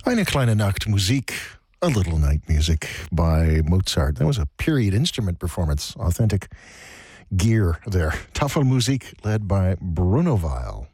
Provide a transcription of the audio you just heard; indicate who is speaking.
Speaker 1: Eine kleine Nacht Musik, a little night music by Mozart. That was a period instrument performance, authentic gear there. Tafelmusik led by Bruno Weil.